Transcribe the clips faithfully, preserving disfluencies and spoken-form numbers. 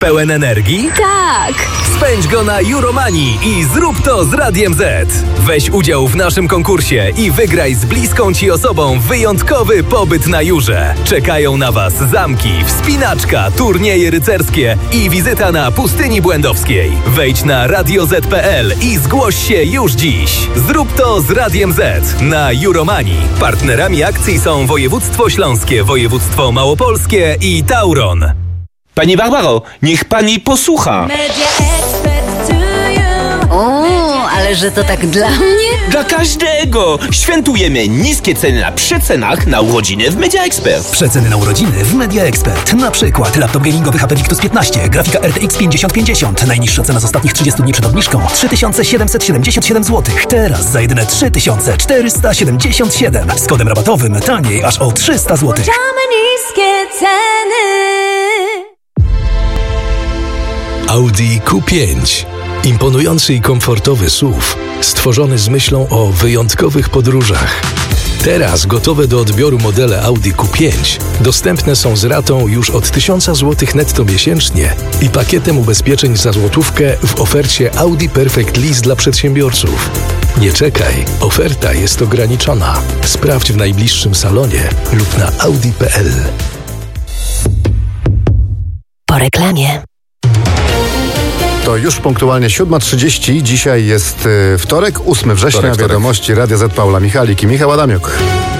Pełen energii? Tak! Spędź go na Euromanii i zrób to z Radiem Z. Weź udział w naszym konkursie i wygraj z bliską Ci osobą wyjątkowy pobyt na Jurze. Czekają na Was zamki, wspinaczka, turnieje rycerskie i wizyta na Pustyni Błędowskiej. Wejdź na radio zet kropka pe el i zgłoś się już dziś. Zrób to z Radiem Z na Euromanii. Partnerami akcji są Województwo Śląskie, Województwo Małopolskie i Tauron. Pani Barbaro, niech pani posłucha. O, ale że to tak dla mnie? Dla każdego! Świętujemy niskie ceny na przecenach na urodziny w Media Expert. Przeceny na urodziny w Media Expert. Na przykład laptop gamingowy H P Victus piętnaście, grafika R T X pięćdziesiąt pięćdziesiąt. Najniższa cena z ostatnich trzydziestu dni przed obniżką trzy tysiące siedemset siedemdziesiąt siedem złotych. Teraz za jedyne trzy tysiące czterysta siedemdziesiąt siedem. Z kodem rabatowym taniej aż o trzysta złotych. Niskie ceny. Audi Q pięć. Imponujący i komfortowy S U V, stworzony z myślą o wyjątkowych podróżach. Teraz gotowe do odbioru modele Audi Q pięć dostępne są z ratą już od tysiąc złotych netto miesięcznie i pakietem ubezpieczeń za złotówkę w ofercie Audi Perfect Lease dla przedsiębiorców. Nie czekaj, oferta jest ograniczona. Sprawdź w najbliższym salonie lub na audi kropka pe el. Po reklamie. To już punktualnie siódma trzydzieści. Dzisiaj jest y, wtorek, ósmego września. Wtorek, wtorek. Wiadomości Radia Z. Paula Michalik i Michał Adamiuk.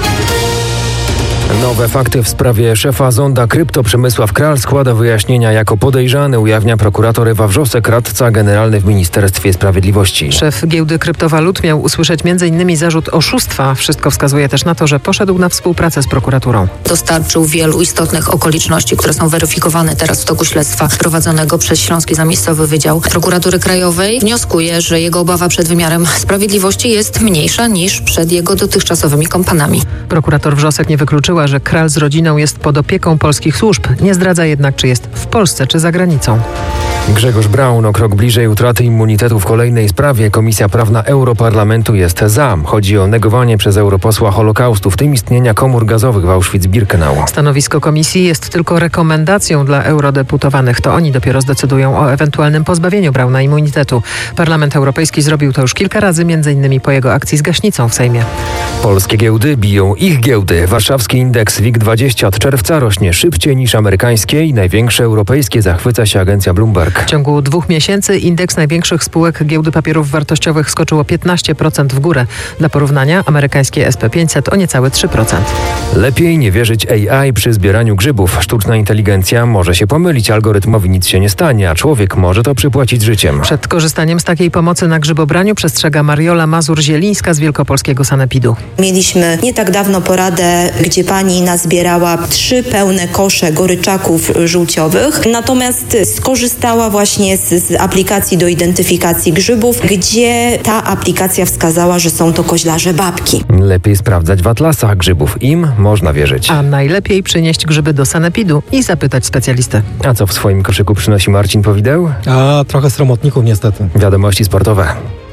Nowe fakty w sprawie szefa zonda krypto Przemysław Kral składa wyjaśnienia jako podejrzany, ujawnia prokurator Ewa Wrzosek, radca generalny w Ministerstwie Sprawiedliwości. Szef giełdy kryptowalut miał usłyszeć m in zarzut oszustwa. Wszystko wskazuje też na to, że poszedł na współpracę z prokuraturą. Dostarczył wielu istotnych okoliczności, które są weryfikowane teraz w toku śledztwa prowadzonego przez Śląski Zamiejscowy Wydział Prokuratury Krajowej. Wnioskuje, że jego obawa przed wymiarem sprawiedliwości jest mniejsza niż przed jego dotychczasowymi kompanami. Prokurator Wrzosek nie wykluczyła, że Kral z rodziną jest pod opieką polskich służb. Nie zdradza jednak, czy jest w Polsce, czy za granicą. Grzegorz Braun o krok bliżej utraty immunitetu w kolejnej sprawie. Komisja Prawna Europarlamentu jest za. Chodzi o negowanie przez europosła Holokaustu, w tym istnienia komór gazowych w Auschwitz-Birkenau. Stanowisko komisji jest tylko rekomendacją dla eurodeputowanych. To oni dopiero zdecydują o ewentualnym pozbawieniu Brauna immunitetu. Parlament Europejski zrobił to już kilka razy, między innymi po jego akcji z gaśnicą w Sejmie. Polskie giełdy biją ich giełdy. Warszawski indeks W I G dwadzieścia od czerwca rośnie szybciej niż amerykańskie i największe europejskie zachwyca się agencja Bloomberg. W ciągu dwóch miesięcy indeks największych spółek giełdy papierów wartościowych skoczył o piętnaście procent w górę. Dla porównania amerykańskie S P pięćset o niecałe trzy procent. Lepiej nie wierzyć A I przy zbieraniu grzybów. Sztuczna inteligencja może się pomylić, algorytmowi nic się nie stanie, a człowiek może to przypłacić życiem. Przed korzystaniem z takiej pomocy na grzybobraniu przestrzega Mariola Mazur-Zielińska z Wielkopolskiego Sanepidu. Mieliśmy nie tak dawno poradę, gdzie pani nazbierała trzy pełne kosze goryczaków żółciowych, natomiast skorzystała właśnie z, z aplikacji do identyfikacji grzybów, gdzie ta aplikacja wskazała, że są to koźlarze babki. Lepiej sprawdzać w atlasach grzybów. Im można wierzyć. A najlepiej przynieść grzyby do sanepidu i zapytać specjalistę. A co w swoim koszyku przynosi Marcin Powideł? A trochę sromotników niestety. Wiadomości sportowe.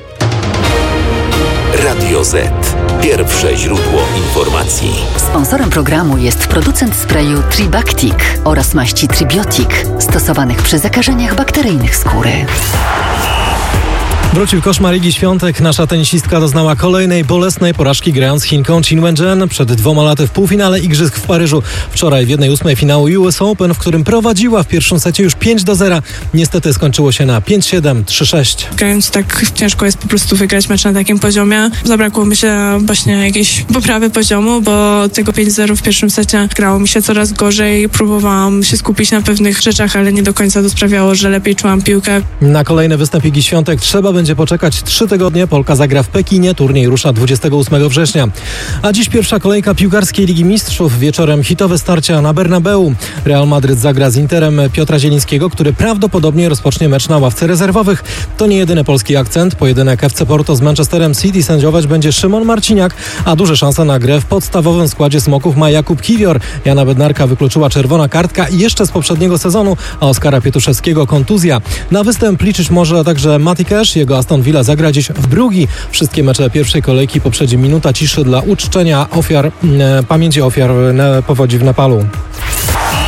Radio Z. Pierwsze źródło informacji. Sponsorem programu jest producent sprayu Tribactic oraz maści Tribiotic, stosowanych przy zakażeniach bakteryjnych skóry. Wrócił koszmar Igi Świątek. Nasza tenisistka doznała kolejnej bolesnej porażki, grając z Chinką Qin Wenchen przed dwoma laty w półfinale Igrzysk w Paryżu. Wczoraj w jednej ósmej finału U S Open, w którym prowadziła w pierwszym secie już pięć do zera. Niestety skończyło się na pięć siedem, trzy sześć. Grając tak ciężko jest po prostu wygrać mecz na takim poziomie. Zabrakło mi się właśnie jakiejś poprawy poziomu, bo tego pięć zero w pierwszym secie grało mi się coraz gorzej. Próbowałam się skupić na pewnych rzeczach, ale nie do końca to sprawiało, że lepiej czułam piłkę. Na kolejny występ Igi Świątek trzeba będzie poczekać trzy tygodnie. Polka zagra w Pekinie. Turniej rusza dwudziestego ósmego września. A dziś pierwsza kolejka piłkarskiej Ligi Mistrzów. Wieczorem hitowe starcia na Bernabeu. Real Madryt zagra z Interem Piotra Zielińskiego, który prawdopodobnie rozpocznie mecz na ławce rezerwowych. To nie jedyny polski akcent. Pojedynek F C Porto z Manchesterem City sędziować będzie Szymon Marciniak, a duże szanse na grę w podstawowym składzie Smoków ma Jakub Kiwior. Jana Bednarka wykluczyła czerwona kartka i jeszcze z poprzedniego sezonu, a Oskara Pietuszewskiego kontuzja. Na występ liczyć może także Mati Cash. Jego Aston Villa zagra dziś w Brugi. Wszystkie mecze pierwszej kolejki poprzedzi minuta ciszy dla uczczenia ofiar, e, pamięci ofiar ne, powodzi w Nepalu.